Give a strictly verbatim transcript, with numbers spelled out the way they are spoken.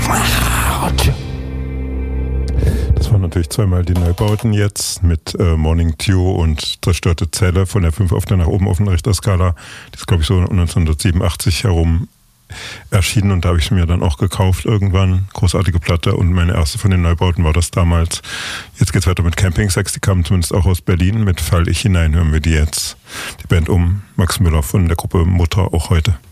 Das waren natürlich zweimal die Neubauten jetzt mit äh, Morning Dew und Zerstörte Zelle von der fünf auf der nach oben auf der Richterskala. Die ist, glaube ich, so neunzehnhundertsiebenundachtzig herum erschienen und da habe ich mir dann auch gekauft irgendwann. Großartige Platte und meine erste von den Neubauten war das damals. Jetzt geht's weiter mit Camping Sex, die kamen zumindest auch aus Berlin. Mit Fall ich hinein hören wir die jetzt. Die Band um Max Müller von der Gruppe Mutter auch heute.